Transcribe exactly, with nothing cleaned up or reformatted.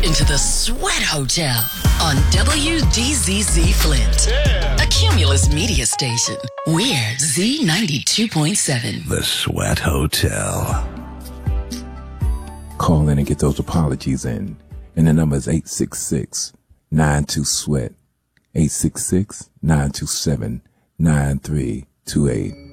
into the Sweat Hotel on W D Z Z Flint, yeah. A Cumulus media station. We're Z ninety-two point seven. The Sweat Hotel. Call in and get those apologies in. And the number is eight six six, nine two, S W E A T. eight six six, nine two seven, nine three two eight.